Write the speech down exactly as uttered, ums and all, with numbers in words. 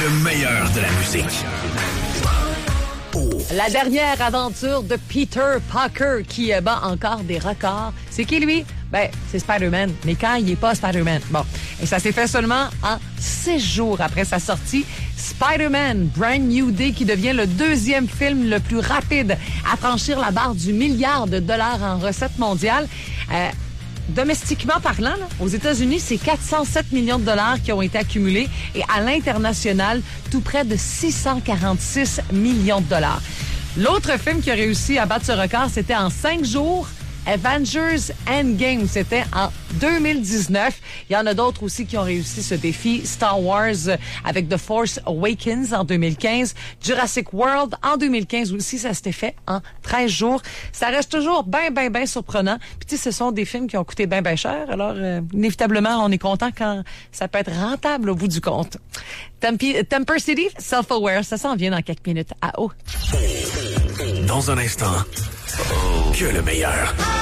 Le meilleur de la musique. La dernière aventure de Peter Parker qui bat encore des records. C'est qui, lui? Ben, c'est Spider-Man. Mais quand il est pas Spider-Man. Bon. Et ça s'est fait seulement en six jours après sa sortie. Spider-Man Brand New Day qui devient le deuxième film le plus rapide à franchir la barre du milliard de dollars en recettes mondiales. Euh, Domestiquement parlant, là, aux États-Unis, c'est quatre cent sept millions de dollars qui ont été accumulés et à l'international, tout près de six cent quarante-six millions de dollars. L'autre film qui a réussi à battre ce record, c'était en cinq jours, Avengers Endgame. C'était en deux mille dix-neuf. Il y en a d'autres aussi qui ont réussi ce défi. Star Wars avec The Force Awakens en deux mille quinze. Jurassic World en deux mille quinze aussi. Ça s'était fait en treize jours. Ça reste toujours bien, bien, bien surprenant. Puis tu sais, ce sont des films qui ont coûté bien, bien cher. Alors, euh, inévitablement, on est content quand ça peut être rentable au bout du compte. Tempe, Temper City, Self-Aware, ça s'en vient dans quelques minutes. À haut. Dans un instant, que le meilleur.